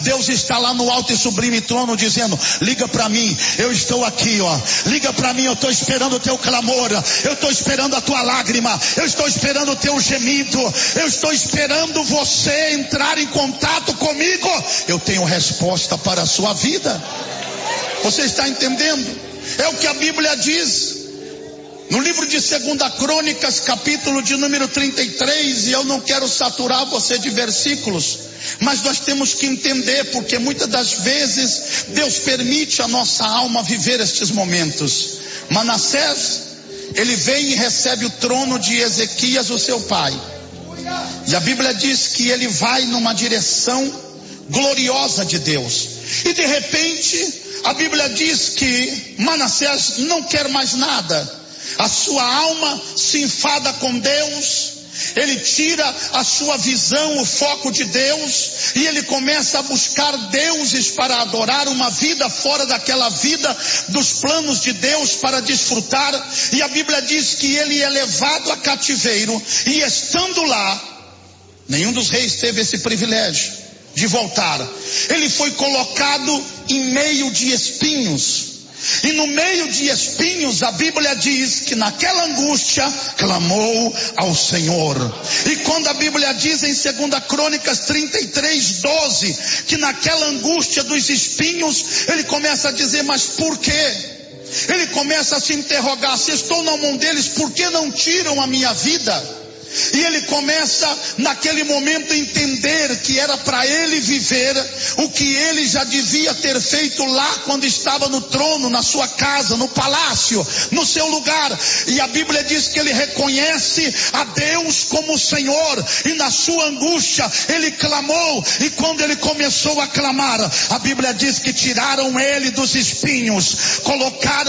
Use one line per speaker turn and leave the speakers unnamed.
Deus está lá no alto e sublime trono dizendo: liga para mim, eu estou aqui, liga para mim, eu estou esperando o teu clamor, eu estou esperando a tua lágrima, eu estou esperando o teu gemido, eu estou esperando você entrar em contato comigo. Eu tenho resposta para a sua vida. Você está entendendo? É o que a Bíblia diz no livro de 2 Crônicas, capítulo de número 33, e eu não quero saturar você de versículos, mas nós temos que entender, porque muitas das vezes Deus permite a nossa alma viver estes momentos. Manassés, ele vem e recebe o trono de Ezequias, o seu pai, e a Bíblia diz que ele vai numa direção gloriosa de Deus, e de repente a Bíblia diz que Manassés não quer mais nada. A sua alma se enfada com Deus, ele tira a sua visão, o foco de Deus, e ele começa a buscar deuses para adorar, uma vida fora daquela vida dos planos de Deus para desfrutar. E a Bíblia diz que ele é levado a cativeiro, e estando lá, nenhum dos reis teve esse privilégio de voltar. Ele foi colocado em meio de espinhos. E no meio de espinhos, a Bíblia diz que naquela angústia clamou ao Senhor. E quando a Bíblia diz em 2 Crônicas 33:12, que naquela angústia dos espinhos, ele começa a dizer: mas por quê? Ele começa a se interrogar: se estou na mão deles, por que não tiram a minha vida? E ele começa naquele momento a entender que era para ele viver o que ele já devia ter feito lá quando estava no trono, na sua casa, no palácio, no seu lugar. E a Bíblia diz que ele reconhece a Deus como o Senhor, e na sua angústia ele clamou, e quando ele começou a clamar, a Bíblia diz que tiraram ele dos espinhos, colocaram